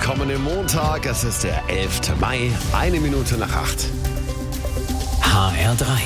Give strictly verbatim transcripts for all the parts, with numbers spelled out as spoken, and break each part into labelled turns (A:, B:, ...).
A: willkommen im Montag. Es ist der elfte Mai, eine Minute nach acht.
B: H R drei.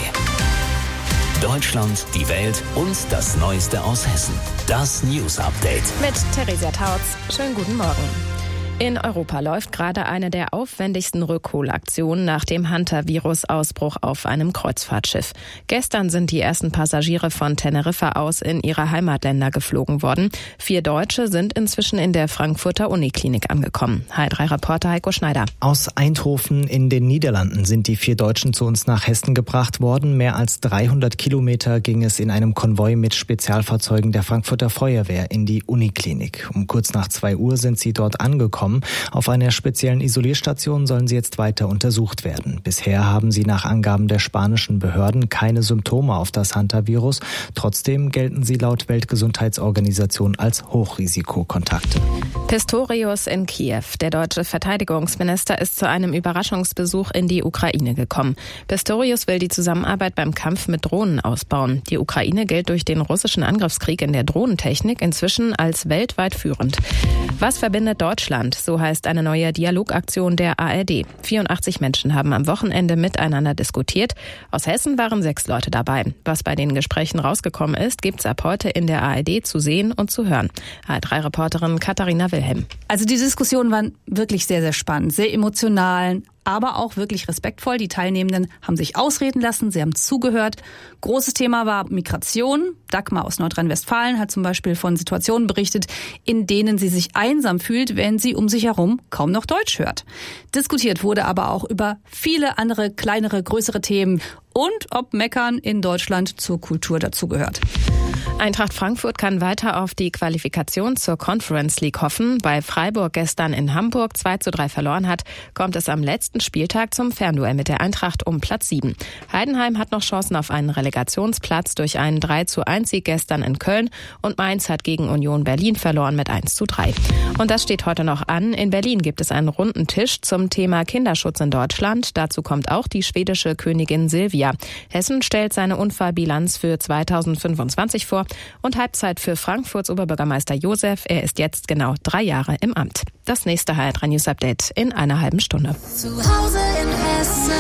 B: Deutschland, die Welt und das Neueste aus Hessen. Das News Update.
C: Mit Theresia Tautz. Schönen guten Morgen. In Europa läuft gerade eine der aufwendigsten Rückholaktionen nach dem Hantavirus-Ausbruch auf einem Kreuzfahrtschiff. Gestern sind die ersten Passagiere von Teneriffa aus in ihre Heimatländer geflogen worden. Vier Deutsche sind inzwischen in der Frankfurter Uniklinik angekommen. H R drei-Reporter Heiko Schneider.
D: Aus Eindhoven in den Niederlanden sind die vier Deutschen zu uns nach Hessen gebracht worden. Mehr als dreihundert Kilometer ging es in einem Konvoi mit Spezialfahrzeugen der Frankfurter Feuerwehr in die Uniklinik. Um kurz nach zwei Uhr sind sie dort angekommen. Auf einer speziellen Isolierstation sollen sie jetzt weiter untersucht werden. Bisher haben sie nach Angaben der spanischen Behörden keine Symptome auf das Hantavirus. Trotzdem gelten sie laut Weltgesundheitsorganisation als Hochrisikokontakte.
C: Pistorius in Kiew. Der deutsche Verteidigungsminister ist zu einem Überraschungsbesuch in die Ukraine gekommen. Pistorius will die Zusammenarbeit beim Kampf mit Drohnen ausbauen. Die Ukraine gilt durch den russischen Angriffskrieg in der Drohnentechnik inzwischen als weltweit führend. Was verbindet Deutschland? So heißt eine neue Dialogaktion der A R D. vierundachtzig Menschen haben am Wochenende miteinander diskutiert. Aus Hessen waren sechs Leute dabei. Was bei den Gesprächen rausgekommen ist, gibt's ab heute in der A R D zu sehen und zu hören. H R drei-Reporterin Katharina Wilhelm.
E: Also die Diskussionen waren wirklich sehr, sehr spannend, sehr emotional, aber auch wirklich respektvoll. Die Teilnehmenden haben sich ausreden lassen, sie haben zugehört. Großes Thema war Migration. Dagmar aus Nordrhein-Westfalen hat zum Beispiel von Situationen berichtet, in denen sie sich einsam fühlt, wenn sie um sich herum kaum noch Deutsch hört. Diskutiert wurde aber auch über viele andere, kleinere, größere Themen und ob Meckern in Deutschland zur Kultur dazugehört.
C: Eintracht Frankfurt kann weiter auf die Qualifikation zur Conference League hoffen. Weil Freiburg gestern in Hamburg zwei zu drei verloren hat, kommt es am letzten Spieltag zum Fernduell mit der Eintracht um Platz sieben. Heidenheim hat noch Chancen auf einen Relegationsplatz durch einen drei zu eins Sieg gestern in Köln und Mainz hat gegen Union Berlin verloren mit eins zu drei. Und das steht heute noch an. In Berlin gibt es einen runden Tisch zum Thema Kinderschutz in Deutschland. Dazu kommt auch die schwedische Königin Silvia. Hessen stellt seine Unfallbilanz für zweitausendfünfundzwanzig vor und Halbzeit für Frankfurts Oberbürgermeister Josef. Er ist jetzt genau drei Jahre im Amt. Das nächste H R drei News Update in einer halben Stunde.
F: Zu Hause in Hessen.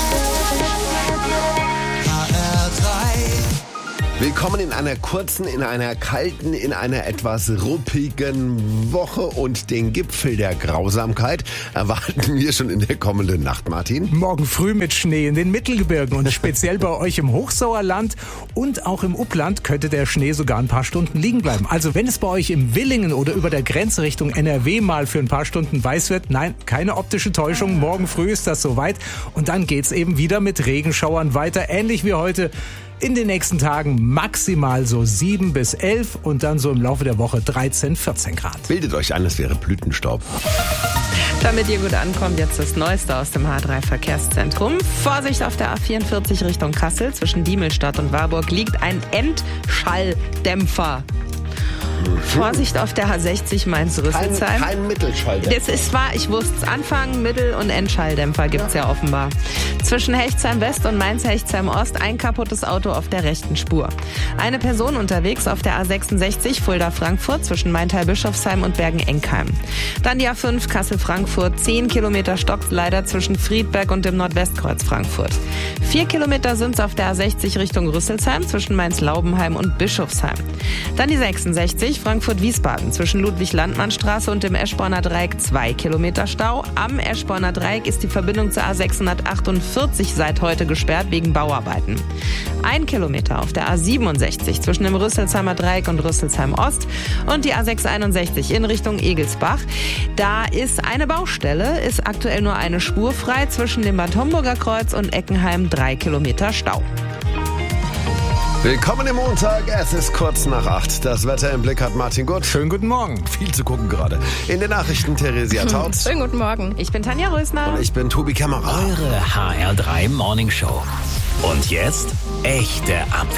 F: H R drei.
A: Willkommen in einer kurzen, in einer kalten, in einer etwas ruppigen Woche und den Gipfel der Grausamkeit erwarten wir schon in der kommenden Nacht, Martin.
G: Morgen früh mit Schnee in den Mittelgebirgen und speziell bei euch im Hochsauerland und auch im Upland könnte der Schnee sogar ein paar Stunden liegen bleiben. Also wenn es bei euch im Willingen oder über der Grenze Richtung N R W mal für ein paar Stunden weiß wird, nein, keine optische Täuschung, morgen früh ist das soweit und dann geht's eben wieder mit Regenschauern weiter, ähnlich wie heute. In den nächsten Tagen maximal so sieben bis elf und dann so im Laufe der Woche dreizehn, vierzehn Grad.
A: Bildet euch ein, es wäre Blütenstaub.
H: Damit ihr gut ankommt, jetzt das Neueste aus dem H R drei Verkehrszentrum. Vorsicht auf der A vierundvierzig Richtung Kassel. Zwischen Diemelstadt und Warburg liegt ein Endschalldämpfer. Vorsicht auf der H sechzig Mainz-Rüsselsheim.
A: Kein, kein Mittelschalldämpfer.
H: Das ist wahr, ich wusste es. Anfang, Mittel- und Endschalldämpfer gibt's ja. ja offenbar. Zwischen Hechtsheim West und Mainz-Hechtsheim Ost ein kaputtes Auto auf der rechten Spur. Eine Person unterwegs auf der A sechsundsechzig Fulda-Frankfurt zwischen Maintal-Bischofsheim und Bergen-Enkheim. Dann die A fünf Kassel-Frankfurt, zehn Kilometer Stocks leider zwischen Friedberg und dem Nordwestkreuz Frankfurt. Vier Kilometer sind's auf der A sechzig Richtung Rüsselsheim zwischen Mainz-Laubenheim und Bischofsheim. Dann die sechsundsechzig Frankfurt-Wiesbaden zwischen Ludwig-Landmann-Straße und dem Eschborner Dreieck zwei Kilometer Stau. Am Eschborner Dreieck ist die Verbindung zur A sechshundertachtundvierzig seit heute gesperrt wegen Bauarbeiten. Ein Kilometer auf der A siebenundsechzig zwischen dem Rüsselsheimer Dreieck und Rüsselsheim Ost und die A sechshunderteinundsechzig in Richtung Egelsbach. Da ist eine Baustelle, ist aktuell nur eine Spur frei zwischen dem Bad Homburger Kreuz und Eckenheim, drei Kilometer Stau.
A: Willkommen im Montag, es ist kurz nach acht. Das Wetter im Blick hat Martin Gurt.
G: Schönen guten Morgen.
A: Viel zu gucken gerade. In den Nachrichten Theresia Tautz.
C: Schönen guten Morgen.
H: Ich bin Tanja Rösner.
A: Und ich bin Tobi Kämmerer.
B: Eure H R drei Morning Show. Und jetzt echte Abwechslung.